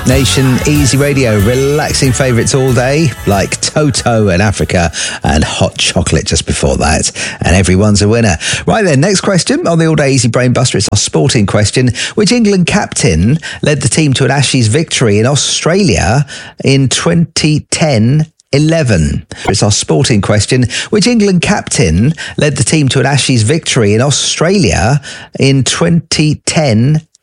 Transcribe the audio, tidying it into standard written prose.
Nation Easy Radio, relaxing favourites all day, like Toto and Africa and Hot Chocolate just before that. And everyone's a winner. Right then, next question on the All Day Easy Brain Buster. It's our sporting question. Which England captain led the team to an Ashes victory in Australia in 2010-11? It's our sporting question. Which England captain led the team to an Ashes victory in Australia in 2010-11?